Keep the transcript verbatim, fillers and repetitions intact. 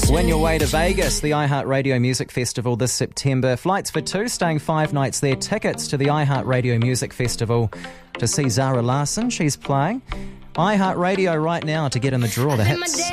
Win your way to Vegas, the iHeartRadio Music Festival this September. Flights for two, staying five nights there. Tickets to the iHeartRadio Music Festival to see Zara Larsson. She's playing iHeartRadio right now to get in the draw. The hits.